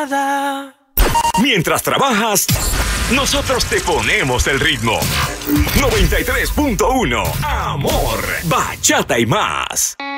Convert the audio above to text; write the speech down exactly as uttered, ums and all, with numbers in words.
nada. Mientras trabajas, nosotros te ponemos el ritmo. noventa y tres punto uno. Amor, bachata y más.